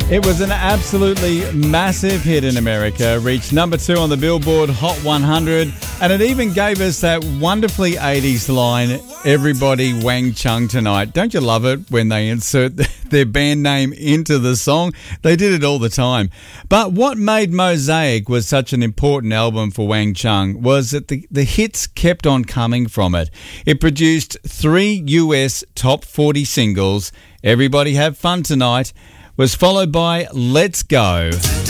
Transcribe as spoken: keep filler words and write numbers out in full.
It was an absolutely massive hit in America, reached number two on the Billboard Hot one hundred, and it even gave us that wonderfully eighties line, "Everybody Wang Chung tonight." Don't you love it when they insert their band name into the song? They did it all the time. But what made Mosaic was such an important album for Wang Chung was that the, the hits kept on coming from it. It produced three U S top forty singles. "Everybody Have Fun Tonight" was followed by "Let's Go."